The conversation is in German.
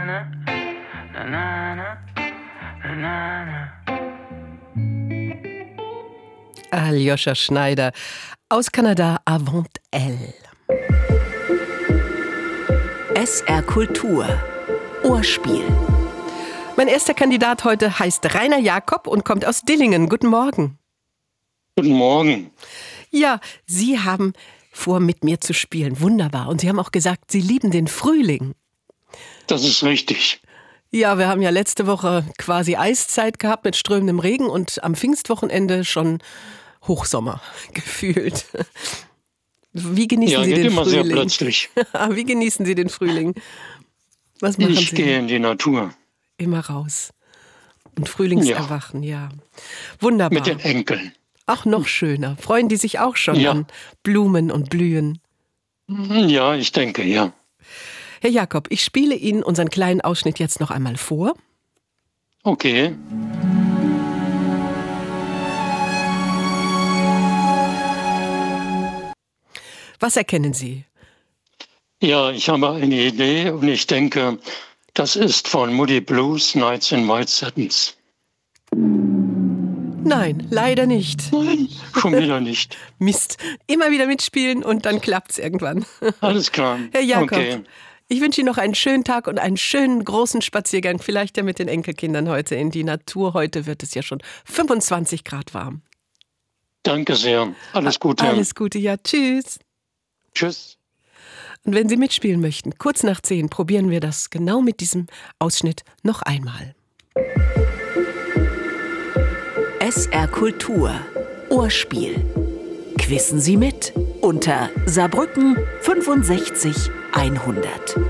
Aljoscha Schneider aus Kanada, Avant Elle. SR Kultur. Ohrspiel. Mein erster Kandidat heute heißt Rainer Jakob und kommt aus Dillingen. Guten Morgen. Guten Morgen. Ja, Sie haben vor, mit mir zu spielen. Wunderbar. Und Sie haben auch gesagt, Sie lieben den Frühling. Das ist richtig. Ja, wir haben ja letzte Woche quasi Eiszeit gehabt mit strömendem Regen und am Pfingstwochenende schon Hochsommer gefühlt. Wie genießen Sie den immer Frühling? Sehr plötzlich. Wie genießen Sie den Frühling? Was machen Sie? Ich gehe in die Natur. Immer raus. Und Frühlingserwachen, ja. Wunderbar. Mit den Enkeln. Auch noch schöner. Freuen die sich auch schon an Blumen und Blühen? Ja, ich denke, ja. Herr Jakob, ich spiele Ihnen unseren kleinen Ausschnitt jetzt noch einmal vor. Okay. Was erkennen Sie? Ja, ich habe eine Idee und ich denke, das ist von Moody Blues, Nights in White Satins. Nein, leider nicht. Nein, schon wieder nicht. Mist. Immer wieder mitspielen und dann klappt's irgendwann. Alles klar. Herr Jakob, okay. Ich wünsche Ihnen noch einen schönen Tag und einen schönen großen Spaziergang. Vielleicht ja mit den Enkelkindern heute in die Natur. Heute wird es ja schon 25 Grad warm. Danke sehr. Alles Gute. Alles Gute, ja. Tschüss. Tschüss. Und wenn Sie mitspielen möchten, kurz nach 10, probieren wir das genau mit diesem Ausschnitt noch einmal. SR Kultur. Ohrspiel. Quissen Sie mit unter Saarbrücken 65 100.